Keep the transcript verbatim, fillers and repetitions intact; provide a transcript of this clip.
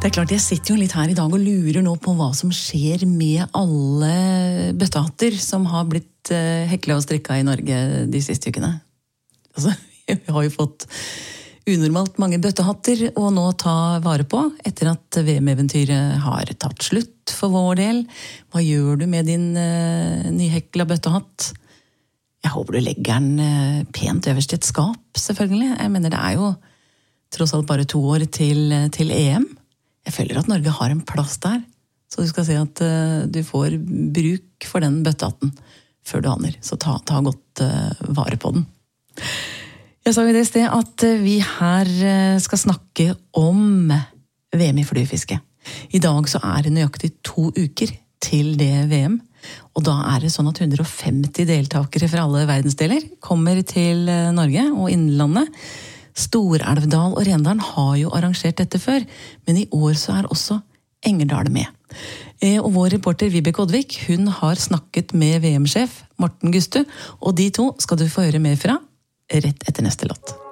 Det er klart, jeg sitter jo litt her i dag og lurer nå på hva som skjer med alle bøttehatter som har blitt heklet og strikket i Norge de siste ukene. Altså, vi har jo fått unormalt mange bøttehatter å nå ta vare på etter at V M-eventyret har tatt slutt for vår del. Hva gjør du med din uh, nyhekla bøttehatt? Jeg håper du legger den uh, pent øverst i et skap, selvfølgelig. Jeg mener, det er jo tross alt bare to år til, til E M. Jeg føler at Norge har en plass der, så du skal se at uh, du får bruk for den bøttehatten før du aner, så ta, ta godt uh, vare på den. Jeg sa jo det i sted at uh, vi her uh, skal snakke om V M i fluefiske. I dag så er det nøyaktig to uker til det V M, og da er det sånn at hundre og femti deltakere fra alle verdensdeler kommer til uh, Norge og innlandet. Stor-Elvdal og Rendalen har jo arrangert dette før, men i år så er også Engerdal med. Eh, og vår reporter Vibeke Oddvik, hun har snakket med V M-sjef Morten Gustu, og de to skal du få høre mer fra rett etter neste låt.